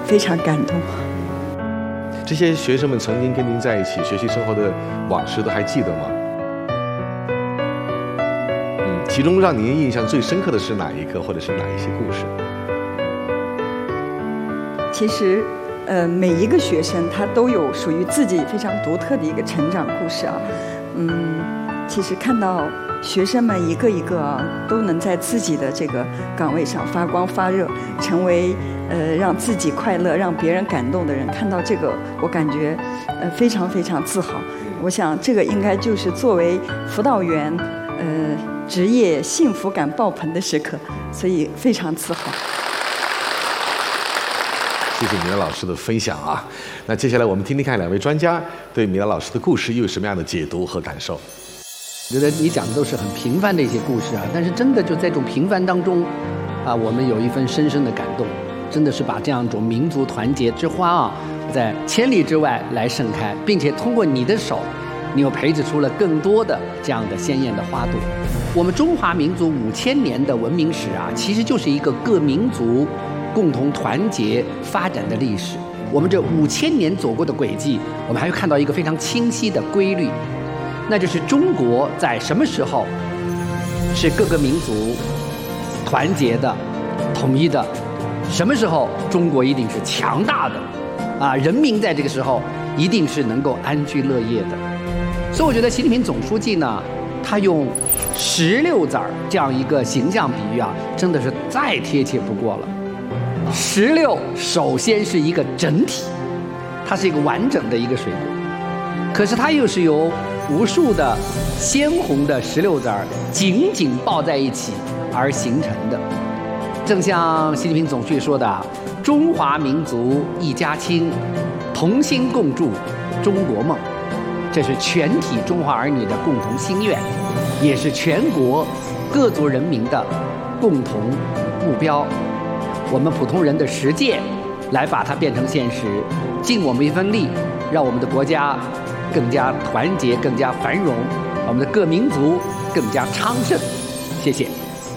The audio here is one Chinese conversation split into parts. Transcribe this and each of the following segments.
非常感动。 这些学生们曾经跟您在一起学习生活的往事都还记得吗？其中让您印象最深刻的是哪一个，或者是哪一些故事？ 其实，每一个学生他都有属于自己非常独特的一个成长故事啊。其实看到学生们一个一个都能在自己的这个岗位上发光发热，成为让自己快乐、让别人感动的人，看到这个，我感觉非常非常自豪。我想这个应该就是作为辅导员职业幸福感爆棚的时刻，所以非常自豪。 谢谢米娜老师的分享啊！那接下来我们听听看两位专家对米娜老师的故事又有什么样的解读和感受。 我觉得你讲的都是很平凡的一些故事啊，但是真的就在这种平凡当中啊，我们有一份深深的感动，真的是把这样一种民族团结之花啊，在千里之外来盛开，并且通过你的手，你又培植出了更多的这样的鲜艳的花朵。我们中华民族5000年的文明史啊，其实就是一个各民族共同团结发展的历史。我们这5000年走过的轨迹，我们还会看到一个非常清晰的规律，那就是中国在什么时候是各个民族团结的、统一的，什么时候中国一定是强大的啊，人民在这个时候一定是能够安居乐业的。所以我觉得习近平总书记呢，他用16字儿这样一个形象比喻啊，真的是再贴切不过了。16首先是一个整体，它是一个完整的一个水果，可是它又是由无数的鲜红的16字儿紧紧抱在一起而形成的。正像习近平总书记说的，中华民族一家亲，同心共筑中国梦，这是全体中华儿女的共同心愿，也是全国各族人民的共同目标。我们普通人的实践来把它变成现实，尽我们一份力，让我们的国家更加团结、更加繁荣，我们的各民族更加昌盛。谢谢。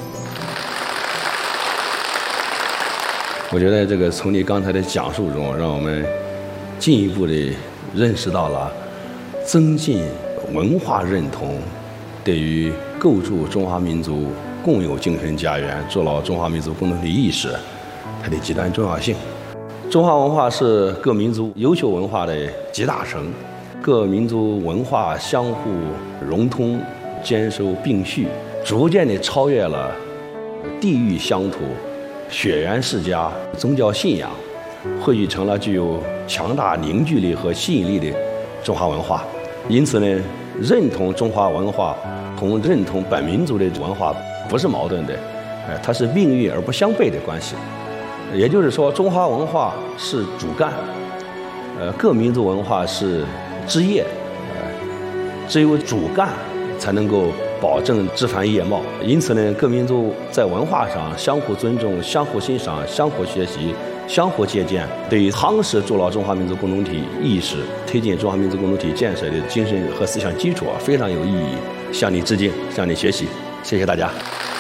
我觉得这个从你刚才的讲述中，让我们进一步的认识到了增进文化认同对于构筑中华民族共有精神家园、筑牢中华民族共同体意识它的极端重要性。中华文化是各民族优秀文化的集大成，各民族文化相互融通、兼收并蓄，逐渐地超越了地域乡土、血缘世家、宗教信仰，汇聚成了具有强大凝聚力和吸引力的中华文化。因此呢，认同中华文化同认同本民族的文化不是矛盾的，它是命运而不相悖的关系。也就是说，中华文化是主干，各民族文化是枝叶，只有主干才能够保证枝繁叶茂。因此呢，各民族在文化上相互尊重、相互欣赏、相互学习、相互借鉴，对于夯实筑牢中华民族共同体意识、推进中华民族共同体建设的精神和思想基础非常有意义。向你致敬，向你学习，谢谢大家。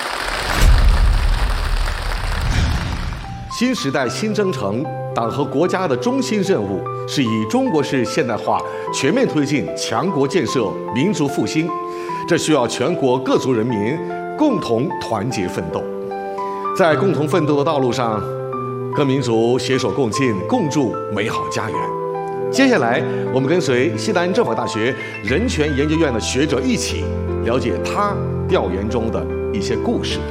新时代新征程，党和国家的中心任务是以中国式现代化全面推进强国建设、民族复兴，这需要全国各族人民共同团结奋斗。在共同奋斗的道路上，各民族携手共进，共筑美好家园。接下来，我们跟随西南政法大学人权研究院的学者一起了解他调研中的一些故事。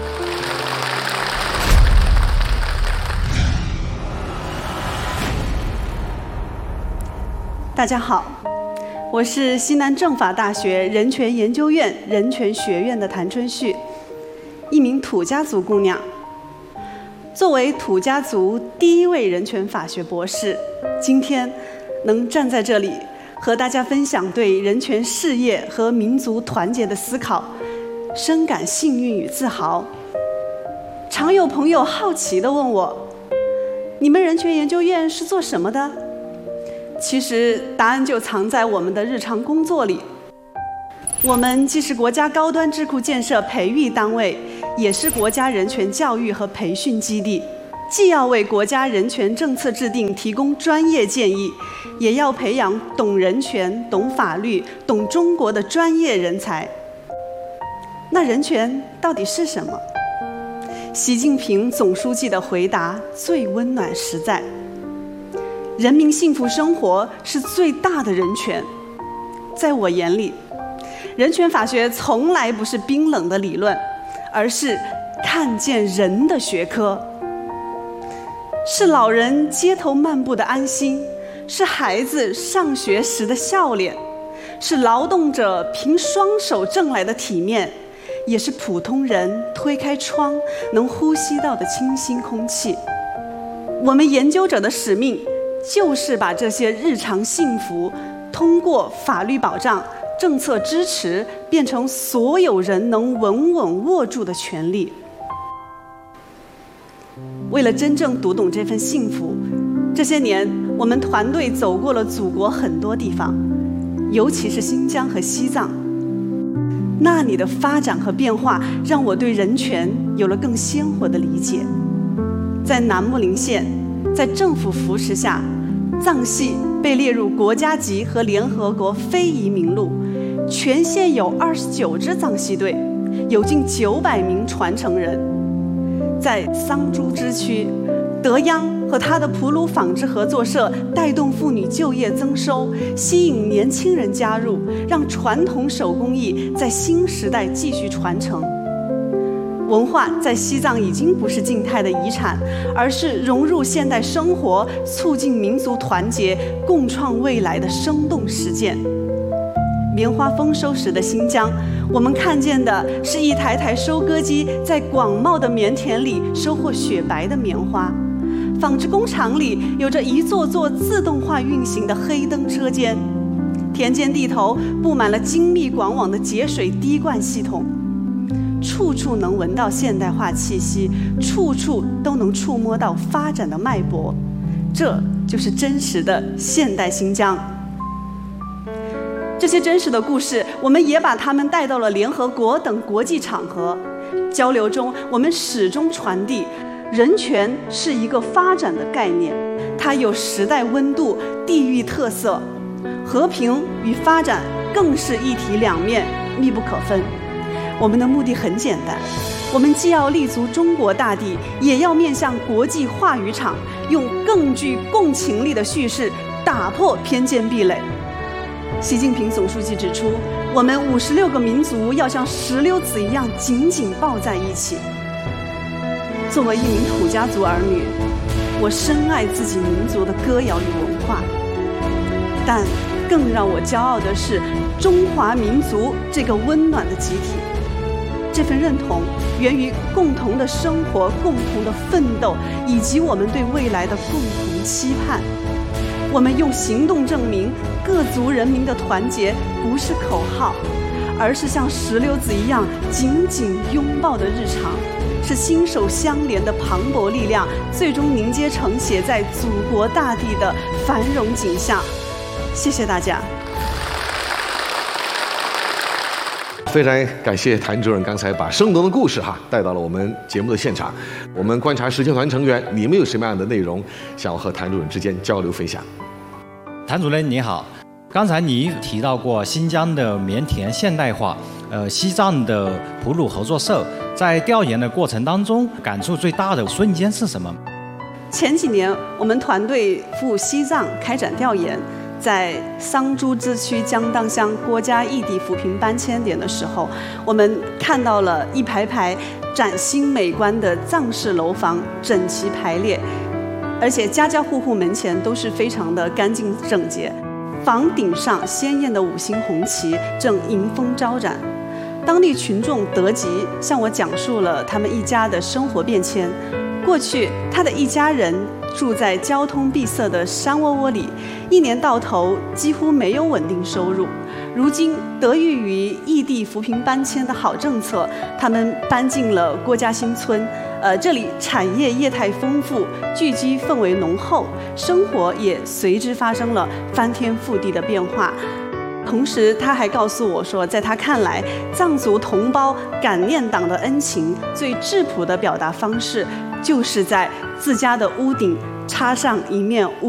大家好，我是西南政法大学人权研究院人权学院的谭春旭，一名土家族姑娘。作为土家族第一位人权法学博士，今天能站在这里和大家分享对人权事业和民族团结的思考，深感幸运与自豪。常有朋友好奇地问我，你们人权研究院是做什么的？其实答案就藏在我们的日常工作里。我们既是国家高端智库建设培育单位，也是国家人权教育和培训基地。 既要为国家人权政策制定提供专业建议，也要培养懂人权、懂法律、懂中国的专业人才。那人权到底是什么？习近平总书记的回答最温暖实在：人民幸福生活是最大的人权。在我眼里，人权法学从来不是冰冷的理论，而是看见人的学科，是老人街头漫步的安心，是孩子上学时的笑脸，是劳动者凭双手挣来的体面，也是普通人推开窗能呼吸到的清新空气。我们研究者的使命就是把这些日常幸福通过法律保障、政策支持变成所有人能稳稳握住的权利。为了真正读懂这份幸福，这些年我们团队走过了祖国很多地方，尤其是新疆和西藏。那里的发展和变化让我对人权有了更鲜活的理解。在南木林县，在政府扶持下，藏系被列入国家级和联合国非遗名录，全县有29支藏戏队，有近900名传承人。在桑珠支区，德央和他的普鲁纺织合作社带动妇女就业增收，吸引年轻人加入，让传统手工艺在新时代继续传承。文化在西藏已经不是静态的遗产，而是融入现代生活、促进民族团结、共创未来的生动实践。棉花丰收时的新疆，我们看见的是一台台收割机在广袤的棉田里收获雪白的棉花，纺织工厂里有着一座座自动化运行的黑灯车间，田间地头布满了精密广网的节水滴灌系统，处处能闻到现代化气息，处处都能触摸到发展的脉搏。这就是真实的现代新疆。这些真实的故事，我们也把它们带到了联合国等国际场合。交流中，我们始终传递，人权是一个发展的概念，它有时代温度、地域特色，和平与发展更是一体两面，密不可分。我们的目的很简单，我们既要立足中国大地，也要面向国际话语场，用更具共情力的叙事打破偏见壁垒。习近平总书记指出，我们56个民族要像石榴籽一样紧紧抱在一起。作为一名土家族儿女，我深爱自己民族的歌谣与文化，但更让我骄傲的是中华民族这个温暖的集体。这份认同源于共同的生活、共同的奋斗，以及我们对未来的共同期盼。我们用行动证明，各族人民的团结不是口号，而是像石榴籽一样紧紧拥抱的日常，是心手相连的磅礴力量，最终凝结成写在祖国大地的繁荣景象。谢谢大家。 非常感谢谭主任刚才把生动的故事带到了我们节目的现场。我们观察实践团成员，你们有什么样的内容想要和谭主任之间交流分享？ 谭主任你好，刚才你提到过新疆的棉田现代化，西藏的普鲁合作社，在调研的过程当中，感触最大的瞬间是什么？ 前几年我们团队赴西藏开展调研，在桑珠支区江当乡国家异地扶贫搬迁点的时候，我们看到了一排排崭新美观的藏式楼房整齐排列，而且家家户户门前都是非常的干净整洁，房顶上鲜艳的5星红旗正迎风招展。当地群众得吉向我讲述了他们一家的生活变迁。过去他的一家人住在交通闭塞的山窝窝里，一年到头几乎没有稳定收入。如今得益于异地扶贫搬迁的好政策，他们搬进了郭家新村。这里产业业态丰富，聚居氛围浓厚，生活也随之发生了翻天覆地的变化。同时他还告诉我说，在他看来，藏族同胞感念党的恩情最质朴的表达方式就是在自家的屋顶插上一面